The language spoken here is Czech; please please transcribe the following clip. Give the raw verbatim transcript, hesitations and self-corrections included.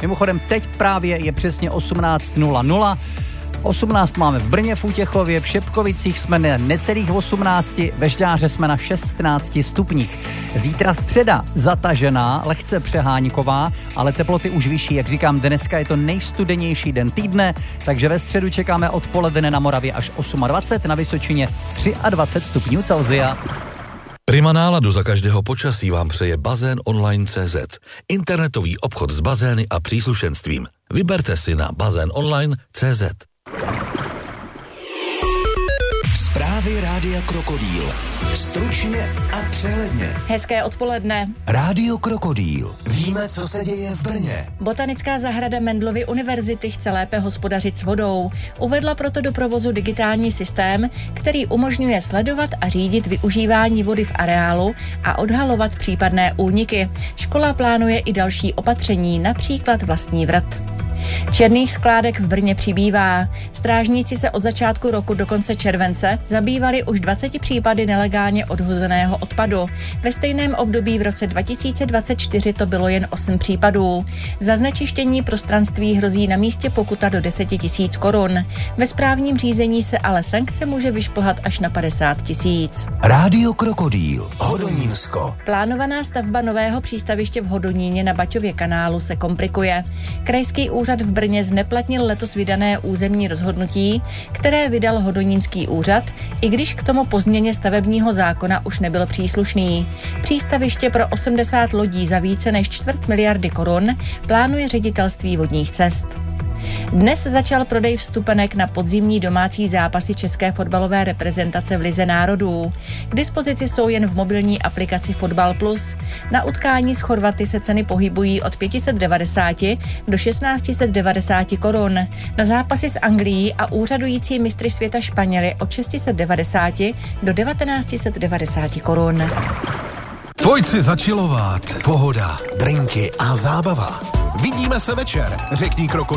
Mimochodem, teď právě je přesně osmnáct nula nula. osmnáct máme v Brně, v Útěchově, v Šepkovicích jsme na necelých osmnácti, ve Žďáře jsme na šestnácti stupních. Zítra středa zatažená, lehce přeháňková, ale teploty už vyšší. Jak říkám, dneska je to nejstudenější den týdne, takže ve středu čekáme odpoledne na Moravě až dvacet osm, na Vysočině dvacet tři stupňů Celsia. Prima náladu za každého počasí vám přeje bazén online tečka cé zet. Internetový obchod s bazény a příslušenstvím. Vyberte si na bazén online tečka cé zet. Zprávy Rádia Krokodýl. Stručně a přehledně. Hezké odpoledne. Rádio Krokodýl. Víme, co se děje v Brně. Botanická zahrada Mendelovy univerzity chce lépe hospodařit s vodou. Uvedla proto do provozu digitální systém, který umožňuje sledovat a řídit využívání vody v areálu a odhalovat případné úniky. Škola plánuje i další opatření, například vlastní vrat. Černých skládek v Brně přibývá. Strážníci se od začátku roku do konce července zabývali už dvaceti případy nelegálně odhozeného odpadu. Ve stejném období v roce dva tisíce dvacet čtyři to bylo jen osm případů. Za znečištění prostranství hrozí na místě pokuta do deset tisíc korun. Ve správním řízení se ale sankce může vyšplhat až na padesát tisíc. Rádio Krokodýl. Hodonínsko. Plánovaná stavba nového přístaviště v Hodoníně na Baťově kanálu se komplikuje. Krajský úřad v Brně zneplatnil letos vydané územní rozhodnutí, které vydal Hodonínský úřad, i když k tomu po změně stavebního zákona už nebyl příslušný. Přístaviště pro osmdesát lodí za více než čtvrt miliardy korun plánuje Ředitelství vodních cest. Dnes začal prodej vstupenek na podzimní domácí zápasy české fotbalové reprezentace v Lize národů. K dispozici jsou jen v mobilní aplikaci Fotbal Plus. Na utkání s Chorvaty se ceny pohybují od pět set devadesát do šestnáct set devadesát korun. Na zápasy s Anglií a úřadující mistry světa Španěli od šest set devadesát do devatenáct set devadesát korun. Pojď si začilovat. Pohoda, drinky a zábava. Vidíme se večer, řekni Krokodýl.